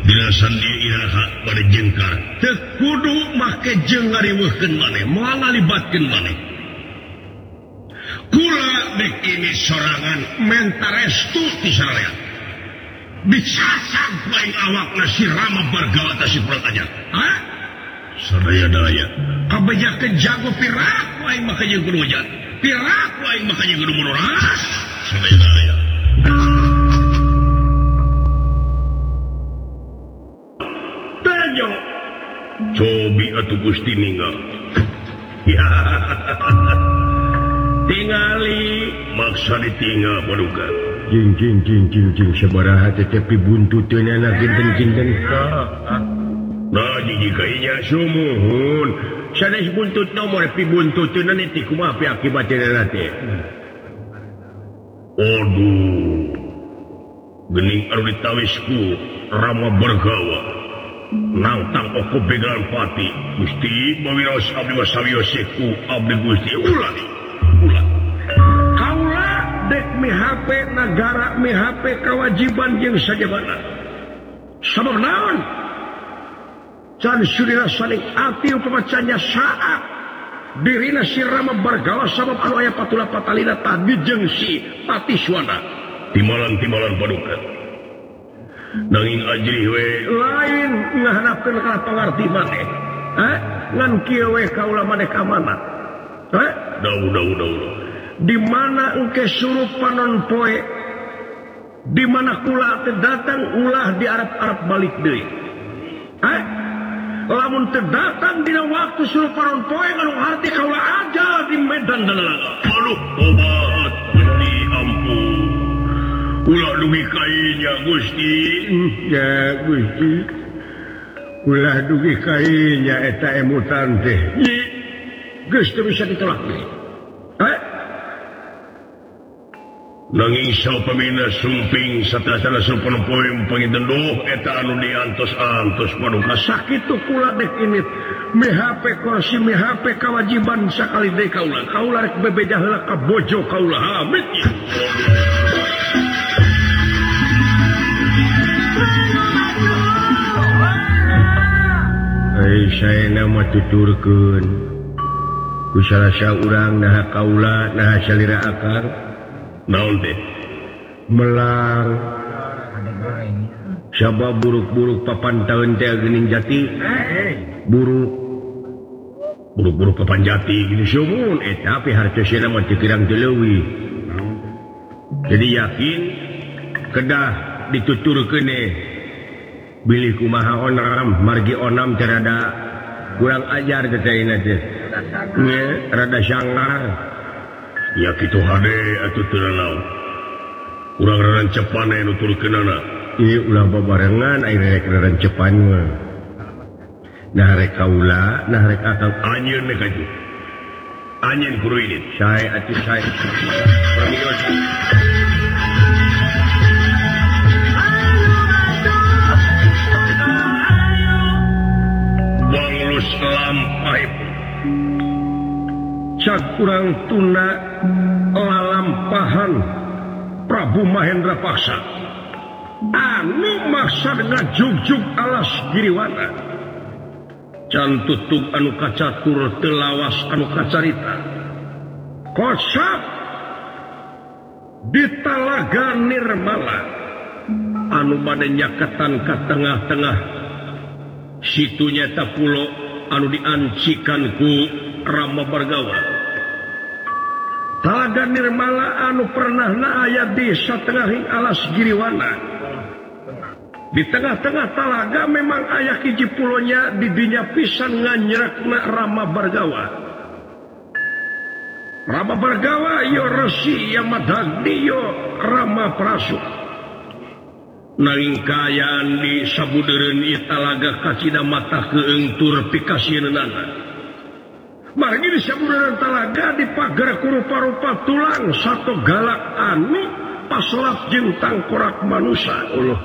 Jelasan dia iraha pada jengkar. Tekudu make jeung ngariweuhkeun maneh, moal ngalibatkeun maneh. Kula dek ini sorangan menta restu ti sararea. Dicasag bae awakna si Rama Bargawa ta si Pratanya. Hah? Sadaya-daya. Kabejakeun jago pirak wae maka jeung kudu hujan. Pirak wae maka jeung kudu munuras. Sadaya-daya. Cobi atuh Gusti ninggal. Ya. Tingali maksa ditinggal paduka. Jing sabaraha teh pibuntuteun anak genten-genten. Nah jika inya sumuhun. Sanes buntut nomor pibuntuteun nanti kumaha akibatna teh. Aduh. Gening anu ditawisku Rama Bargawa. Nangtang oko begalan pati Gusti mawiraos abdi wasawiyoseku abdi Gusti ulah kaula dek mihape negara mihape kewajiban jeung sajabana sabab naon can surira saling ati upamacanya saat dirina si Rama Bargawa sabab anu aya patula patalina tadi jeung si Patiswana timalan paduka. Nanging ajrih we lain ngahanapkeun kana pangarti maneh. Ngan kieu we kaula maneh ka mana? Dau. Di mana engke suruh panon poe? Di mana kula teh datang ulah diarep-arep balik deui. Lamun teu datang dina waktu suruh panon poe anu arti kaula aja di medan dalalaga. Aduh, obat Gusti ampun. Ulah dugi kainya Gusti. Ya Gusti. Ulah dugi kainya eta emutan teh. Geus teu bisa ditolak. Nanging saupamina sumping satrasana sumpun poe panginten doh eta anu diantos-antos paduka sakitu kula dek ini MHP kursi MHP kewajiban sakali deui kaula rek bebeja heula ka bojo kaula hamid. Saya nama tuturkeun ku sarasa urang naha kaula naha salira akar naon teh melang sabab buruk-buruk papantaeun teh geuning jati buruk papan jati gini sumun eta tapi hartosna mah teu kirang teu leuwih jadi yakin kedah dituturkeun bilih kumaha onam margi onam terada kurang ajar tetaina teh nya rada sangar ya kitu hade atuh teu naon urang rarancepan aya nuturkeunana ieu ulah babarengan aya rek rarancepan mah nah rek kaula nah rek akang anjeun mah kaju anjeun kudu ini sae atuh sae pamios lampai cak kurang tuna lalampahan Prabu Mahendra Paksa anu maksad ngajugjug alas Giriwana can tutug anu kacatur telawas anu kacarita kosap di Talaga Nirmala anu bade nyaketan ka tengah-tengah situnya tapulo anu diancikan ku Rama Bargawa. Talaga Nirmala anu pernahna aya di satengahing alas Giriwana. Di tengah-tengah talaga memang aya hiji pulonya di dinya pisan nganyrekna Rama Bargawa. Rama Bargawa yo Resi Yamadagni yo Rama Prasu. Nanging kayaan di sabudeureun ieu talaga kacida mata keungtur pikasieunana. Margi di sabudeureun talaga dipager ku rupa-rupa tulang sato galak anu paslap jeung tangkorak manusia. Allah.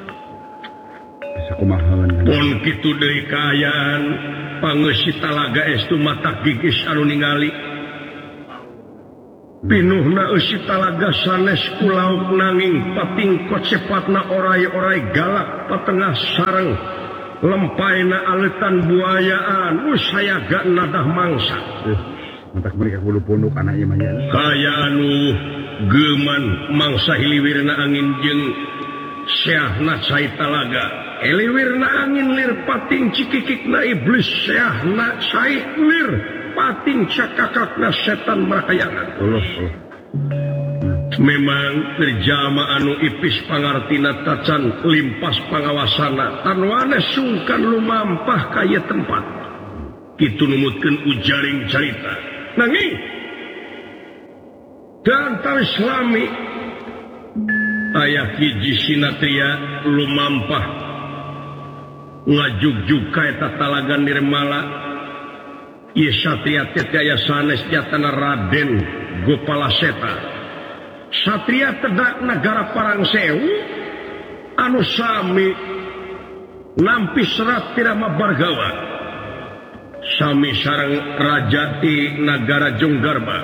Sakumaha pun kitu deui kayaan pangeus si talaga estu mata gigis anu ningali. pinuhna eusi talaga sanes kulauk nanging pating kocepatna orai-orai galak patengah sareng lempaina aletan buayaan usayaga nadah mangsa mantak mereka bulu pondok anaknya manya kaya anu geman mangsa hiliwirna angin jeung syahna cai talaga hiliwirna angin lir pating cikikikna iblis syahna cai lir pating cakakakna setan merakayangan Allah. Memang terjama anu ipis pangartina tacan limpas pangawasana tan wane sungkan lumampah kaya tempat kitu numutkeun ujaring carita nanging dan islami aya hiji sinatria lumampah ngajugjug ka eta talaga nirmala ieu satria teh aya sanes jatana Raden Gopalaseta satria tedak negara Parangsewu anu sami nampi serat Tirama Bargawa sami sareng raja ti negara Jonggarba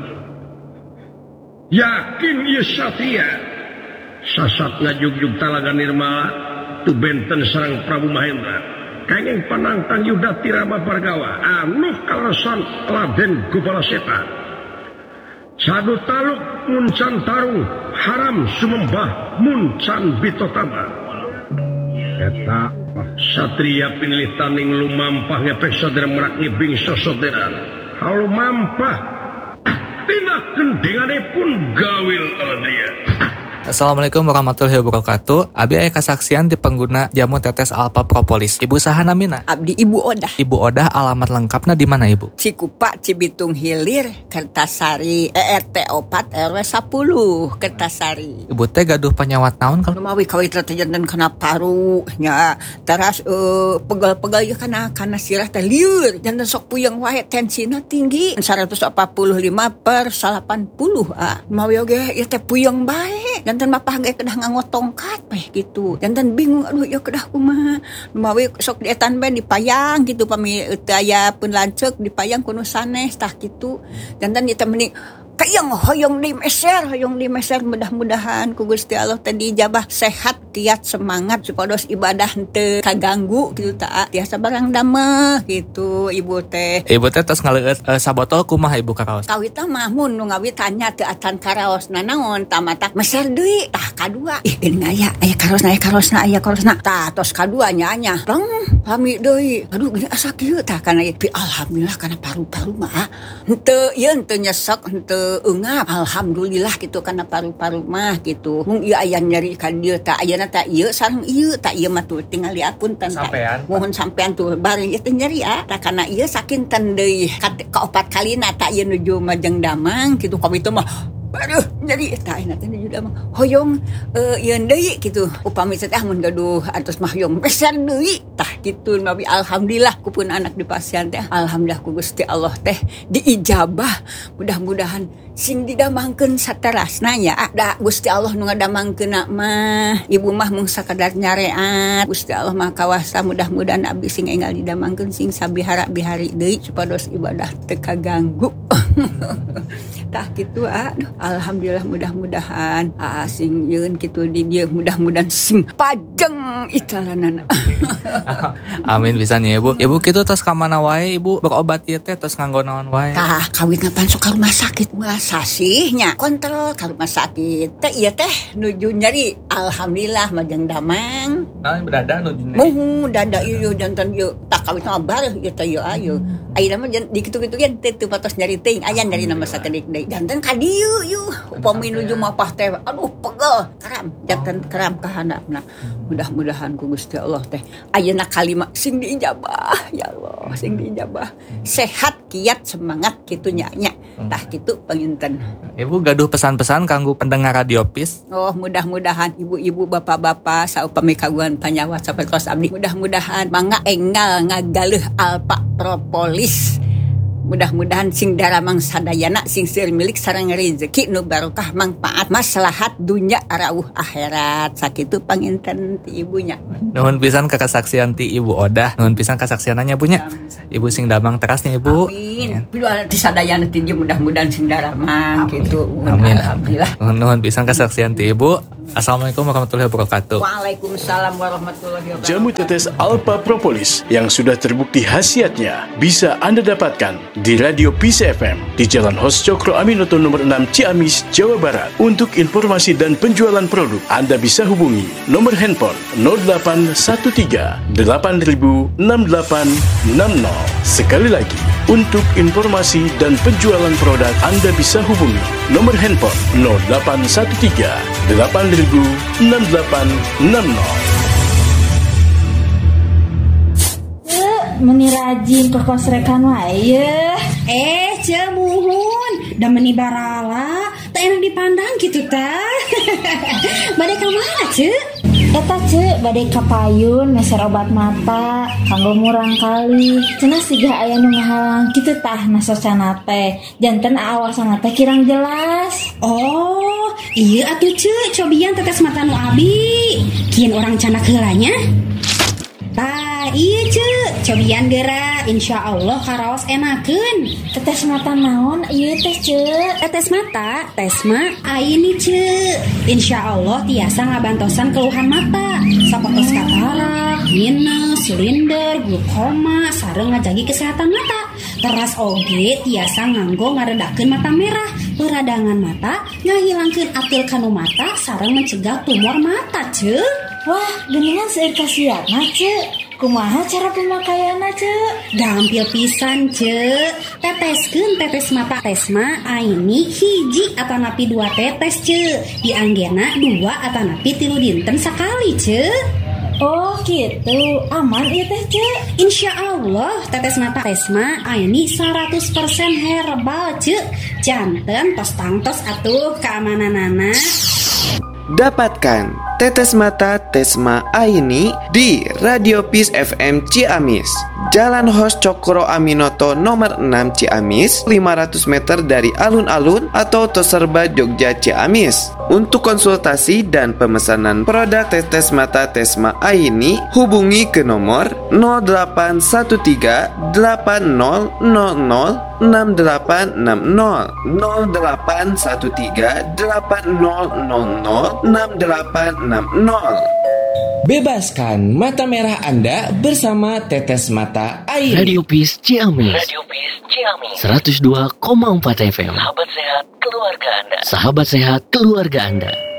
yakin ieu satria sasat ngajugjug talaga nirmala tu benten sareng Prabu Mahendra kenging panantang Yuda Tirama Bargawa anu kalasan Raden Gopalaseta sadu taluk muncan tarung haram sumembah muncan bitotama eta satria pinilih taning lumampah ngepek saudara merak ngibing sosoderan halu mampah tina kendenganipun gawil aladria. Assalamualaikum warahmatullahi wabarakatuh. Abi aya kasaksian di pengguna jamu tetes Alpha Propolis. Ibu saha namina? Abdi Ibu Odah. Ibu Odah alamat lengkapna di mana Ibu? Cikupa Cibitung Hilir, Kertasari, ERT 4 RW 10 Kertasari. Ibu teh gaduh penyawat naon kalau Lumawi kawit jantan kena paru nya. Teras pegal-pegal ya kana sirah teh lieur. Jantan sok puyeng wae tensina tinggi 145/80. Lumawi oge ieu teh puyeng bae. Jantan mapah ge kedah nganggo tongkat bae gitu. Jantan bingung aduh ya kedah kumaha. Lumawi sok dietan bae dipayang gitu pami teu aya pun lanceuk dipayang kuno sanes tah kitu. Jantan ieu teh meni kayang hoyong di meser mudah-mudahan ku Gusti Allah tadi ijabah sehat kiat semangat supados ibadah teu kaganggu gitu ta tiasa barang dameh gitu ibu teh. Ibu teh tos ngaleueut sabotol kumaha Ibu karaos? Kawitna mah mun nu ngawit tanya teu atan karaosna naon tamata meser deui tah kadua ih geuning aya karosna tah tos kadua nya rong pami deui aduh geuning asa kieu tah kana alhamdulillah kana paru-paru mah henteu nyesek henteu engap alhamdulillah gitu karena paru-paru mah gitu mung ieu aya nyeri ka dieu tah ayeuna tah ieu sareng ieu tah ieu mah tuh tinggal liapunten sampean mohon sampean tuh bari ieu teh nyeri tah kana ieu sakinten deui ka opat kalina tah ieu nuju Majeng Damang gitu komitu mah aduh nyeri tah ayeuna teh nuju Damang hoyong ieu deui gitu upami teh mun gaduh atos mah hoyong besar deui tah gitu nabi alhamdulillah kupun anak di pasien teh alhamdulillah ku Gusti Allah teh diijabah mudah-mudahan sing didamangkeun saterasna nya da Gusti Allah nu ngadamangkeunna mah ibu mah mung sakadar nyareat Gusti Allah mah kawasa mudah-mudahan abdi sing enggal didamangkeun sing sabihara-bihari deui supados ibadah teu kaganggu tah kitu aduh alhamdulillah mudah-mudahan sing yeun kitu di dieu mudah-mudahan sing pajeng italanana amin pisan ya Ibu. Ibu kitu tos ka mana wae Ibu berobat ieu teh tos nganggo naon wae? Tah kawit ngapan sok ka rumah sakit sasihnya kontrol ka rumah sakit teh ieu teh nuju nyeri alhamdulillah Majeng Damang naon berada nuju muh dada ieu jantan ieu tak kawit mah bareuh ieu teh ieu ayeuna mah di kitu-kitu ge teu patos nyari teuing aya nyari nama sakedik deui jantan ka dieu ieu upami nuju mapah teh aduh pegel keram ka handapna mudah-mudahan ku Gusti Allah teh ayeuna kalimat sing diijabah ya Allah sing diijabah sehat kiat semangat kitu nya tah kitu panginten. Ibu gaduh pesan-pesan kanggo pendengar Radio Pis. Oh mudah-mudahan ibu-ibu bapak-bapak saupami kagungan panyawat sapertos abdi mudah-mudahan mangga enggal ngagaleuh Alpha Propolis mudah-mudahan sing daramang sadayana sing seueur milik sareng rezeki nu barokah manfaat maslahat dunya arauh akhirat sakitu panginten ti ibunya. Nuhun pisan kesaksian ti Ibu Odah, nuhun pisan kesaksiannya bunya. Ibu sing damang terasnya Ibu. Amin. Piluan ti sadayana ti mudah-mudahan sing daramang gitu. Amin. Alhamdulillah. Nuhun pisan kesaksian ti Ibu. Assalamualaikum warahmatullahi wabarakatuh. Waalaikumsalam warahmatullahi wabarakatuh. Jamu tetes Alpha Propolis yang sudah terbukti khasiatnya bisa Anda dapatkan di Radio Peace FM di Jalan Hos Cokro Aminoto nomor 6 Ciamis, Jawa Barat. Untuk informasi dan penjualan produk, Anda bisa hubungi nomor handphone 0813 8000 6860. Sekali lagi, untuk informasi dan penjualan produk, Anda bisa hubungi nomor handphone 0813 8000 6860. Meni rajin ke kos rekan wae. Cemuhun, da meni barala, tak enak dipandang gitu ta. Bade ka mana, Ce? Eta bade ka payun meser obat mata kanggo murang kali. Cenah siga aya nu ngahalang kitu tah nasocana teh. Janten aawasana teh kirang jelas. Oh, iya atuh Ce, cobian tetes mata nu abi. Kieun orang canak heulanya. Tah, iya Ce, cobian geura, insyaallah karaos enakeun. Tetes mata naon ieu teh Tetes mata, tesma aini Ce. Insyaallah tiasa ngabantosan keluhan mata, sapotos katarak, minus, silinder, glaukoma, sareng ngajagi kesehatan mata. Teras oge tiasa nganggo ngaredakeun mata merah, peradangan mata, ngahilangkeun atil kanu mata, sareng mencegah tumor mata Ce. Wah, geuningan seueur kasiatna Ce. Kumaha cara pemakaianna Ce? Gampil pisan Ce. Teteskeun tetes mata tesma aini hiji atanapi 2 tetes Ce. Dianggena 2 atanapi 3 dinten sakali Ce. Oh gitu, aman ieu teh Ce. Insyaallah tetes mata tesma aini 100% herbal Ce. Janten tos tangtos atuh keamananana. Dapatkan tetes mata Tesma Aini di Radio Peace FM Ciamis, Jalan Hos Cokro Aminoto nomor 6 Ciamis, 500 meter dari alun-alun atau Toserba Jogja Ciamis. Untuk konsultasi dan pemesanan produk tetes mata Tesma Aini, hubungi ke nomor 0813 8000 6860 0813 8000 6860. Bebaskan mata merah Anda bersama Tetes Mata Aini. Radio Peace Ciamis. 102,4 FM. Sahabat sehat keluarga Anda.